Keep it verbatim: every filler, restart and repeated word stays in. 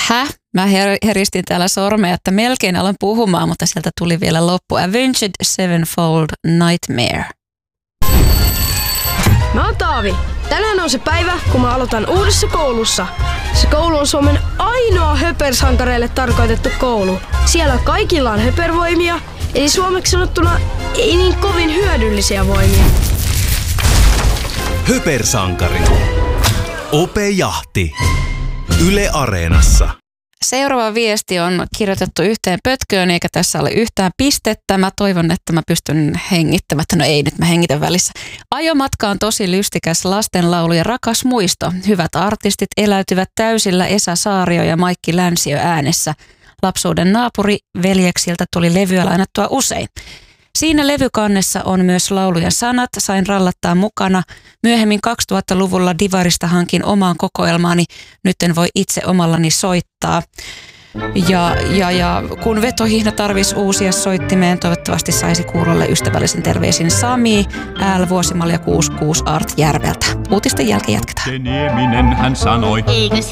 Häh? Mä her- heristin täällä sormea, että melkein alan puhumaan, mutta sieltä tuli vielä loppu. Avenged Sevenfold Nightmare. Mä oon Taavi. Tänään on se päivä, kun mä aloitan uudessa koulussa. Se koulu on Suomen ainoa höpersankareille tarkoitettu koulu. Siellä kaikilla on höpervoimia, eli suomeksi sanottuna ei niin kovin hyödyllisiä voimia. Höpersankari. Ope Jahti. Yle Areenassa. Seuraava viesti on kirjoitettu yhteen pötköön, eikä tässä ole yhtään pistettä. Mä toivon, että mä pystyn hengittämättä. No ei, nyt mä hengitän välissä. Ajomatka on tosi lystikäs lastenlaulu ja rakas muisto. Hyvät artistit eläytyvät täysillä Esa Saario ja Maikki Länsiö äänessä. Lapsuuden naapuri veljeksiltä tuli levyä lainattua usein. Siinä levykannessa on myös laulujen sanat, sain rallattaa mukana. Myöhemmin kaksituhattaluvulla Divarista hankin omaan kokoelmaani, nyt en voi itse omallani soittaa. Ja, ja, ja kun vetohihna tarvisi uusia soittimeen, toivottavasti saisi kuulolle ystävällisen terveisin Sami, L vuosimalja kuusikymmentäkuusi Art Järveltä. Uutisten jälkeen jatketaan. Se Nieminen hän sanoi.